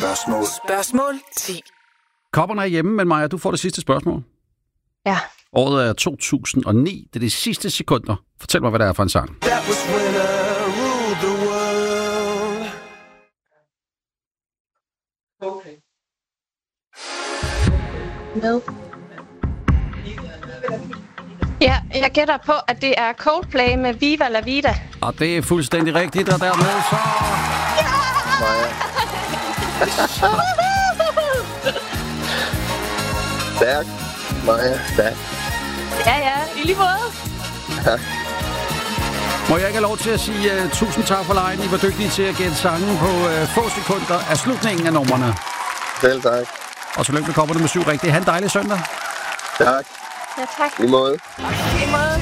Spørgsmål 10. Kopperne er hjemme, men Maja, du får det sidste spørgsmål. Ja. Året er 2009. Det er de sidste sekunder. Fortæl mig, hvad det er for en sang. That was when I ruled the world. Okay. Med. Ja, jeg gætter på, at det er Coldplay med Viva La Vida. Og det er fuldstændig rigtigt, og dermed så... Maja. Stærk. Maja, stærk. Ja, i lige måde. Tak. Må jeg ikke have lov til at sige tusind tak for lejen. I var dygtige til at gætte sangen på få sekunder af slutningen af numrene. Selv tak. Og så lykke med kopperne med 7 rigtigt. Ha' en dejlig søndag. Tak. Ja, tak. I måde. I måde.